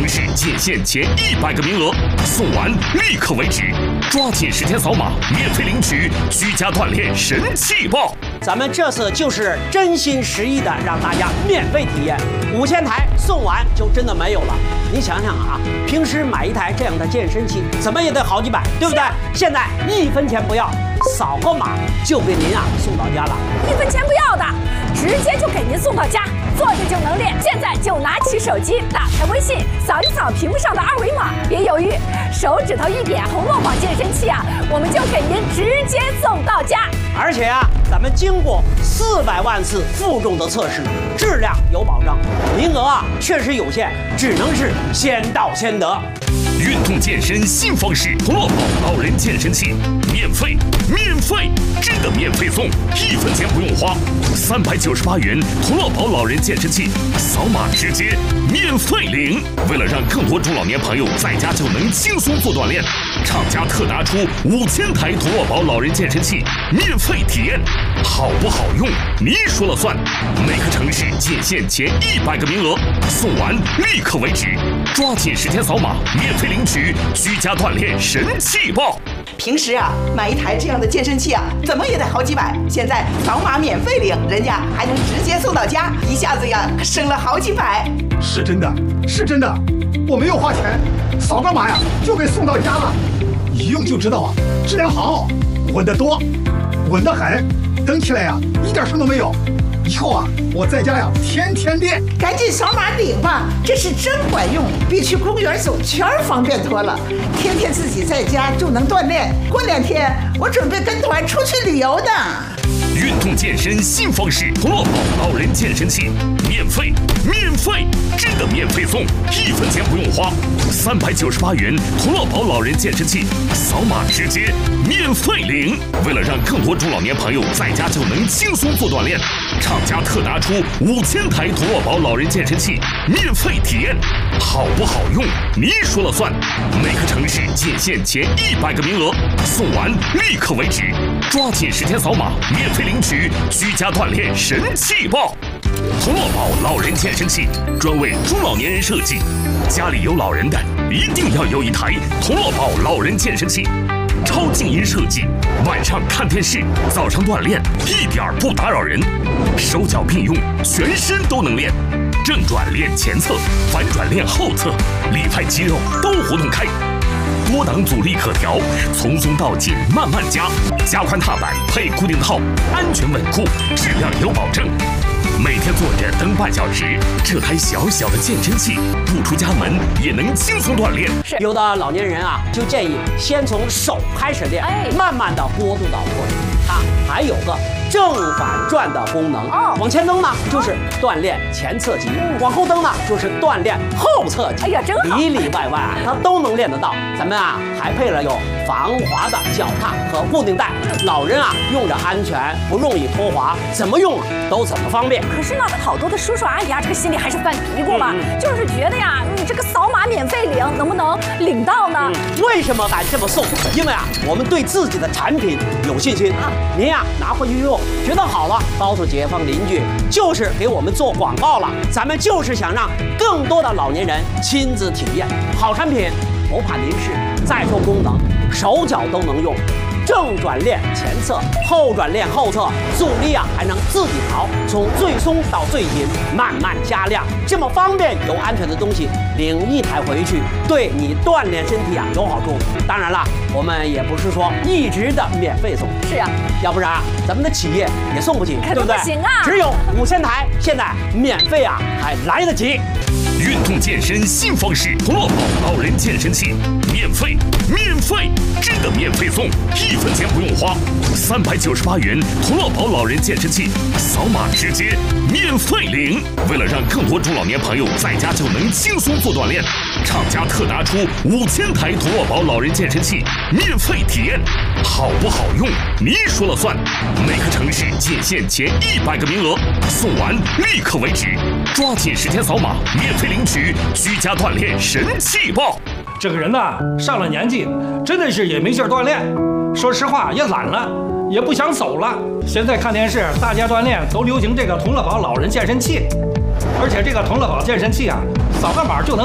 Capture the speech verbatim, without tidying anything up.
城市仅限前一百个名额，送完立刻为止，抓紧时间扫码免费领取居家锻炼神器报。 咱们这次就是真心实意的让大家免费体验，五千台送完就真的没有了。你想想啊，平时买一台这样的健身器怎么也得好几百，对不对？现在一分钱不要，扫个码就给您啊送到家了， 一分钱不要的，直接就给您送到家，坐着就能练。现在就拿起手机，打开微信，扫一扫屏幕上的二维码，别犹豫，手指头一点，同乐宝健身器啊，我们就给您直接送到家。 而且啊，咱们经过四百万次负重的测试，质量有保障，名额啊确实有限，只能是先到先得。 运动健身新方式，同乐宝老人健身器，免费，免费，真的免费送，一分钱不用花，三百九十八元同乐宝老人健身器，扫码直接免费领。为了让更多中老年朋友在家就能轻松做锻炼，厂家特拿出五千台同乐宝老人健身器免费体验，好不好用你说了算。每个城市仅限前一百个名额，送完立刻为止，抓紧时间扫码免费领取居家锻炼神器报。 平时啊，买一台这样的健身器啊，怎么也得好几百。现在扫码免费领，人家还能直接送到家，一下子呀省了好几百。 是真的，是真的，我没有花钱，扫个码呀就给送到家了。一用就知道啊，质量好，稳得多，稳得很，蹬起来呀一点声都没有。以后啊，我在家呀天天练。 赶紧扫码领吧，这是真管用，比去公园走圈方便多了。天天自己在家就能锻炼，过两天我准备跟团出去旅游呢。 运动健身新方式，同乐宝老人健身器，免费，免费，真的免费送，一分钱不用花，三百九十八元同乐宝老人健身器，扫码直接免费领。为了让更多中老年朋友在家就能轻松做锻炼，厂家特拿出五千台同乐宝老人健身器免费体验，好不好用你说了算。每个城市仅限前一百个名额，送完立刻为止，抓紧时间扫码免费领取居家锻炼神器报。同乐宝老人健身器专为中老年人设计，家里有老人的一定要有一台同乐宝老人健身器，超静音设计，晚上看电视，早上锻炼一点不打扰人，手脚并用，全身都能练，正转练前侧，反转练后侧，里外肌肉都活动开。多档阻力可调，从松到紧慢慢加，加宽踏板配固定套，安全稳固，质量有保证。每天坐着蹬半小时，这台小小的健身器不出家门也能轻松锻炼。 有的老年人啊，就建议先从手开始练， 哎、 慢慢的过渡到腿。它还有个正反转的功能。 哦， 往前蹬呢就是锻炼前侧肌，嗯、往后蹬呢就是锻炼后侧肌。 哎呀，真好， 里里外外啊，它都能练得到。咱们啊还配了有防滑的脚踏和固定带，老人啊用着安全，不容易脱滑，怎么用啊都怎么方便。 可是呢，好多的叔叔阿姨啊，这个心里还是犯嘀咕嘛，嗯、就是觉得呀，你这个扫码免费领，能不能领到呢？ 嗯、为什么敢这么送？因为啊，我们对自己的产品有信心。啊、您呀、啊、拿回去用，觉得好了，告诉街坊邻居，就是给我们做广告了。咱们就是想让更多的老年人亲自体验好产品，不怕临时。再说功能，手脚都能用。正转练前侧，后转练后侧，阻力啊还能自己调，从最松到最紧，慢慢加量，这么方便又安全的东西，领一台回去，对你锻炼身体啊有好处。当然了，我们也不是说一直的免费送， 是啊， 要不然啊咱们的企业也送不起，对不对？ 不行啊， 只有五千台，现在免费啊还来得及。 运动健身新方式，同乐宝老人健身器，免费，免费，真的免费送，一分钱不用花，三百九十八元同乐宝老人健身器，扫码直接免费领。为了让更多中老年朋友在家就能轻松做锻炼，厂家特拿出五千台同乐宝老人健身器免费体验，好不好用你说了算。每个城市仅限前一百个名额，送完立刻为止，抓紧时间扫码免费领取居家锻炼神器报。 这个人呐，上了年纪，真的是也没劲儿锻炼，说实话也懒了，也不想走了。现在看电视，大家锻炼都流行这个同乐宝老人健身器，而且这个同乐宝健身器啊，扫个码就能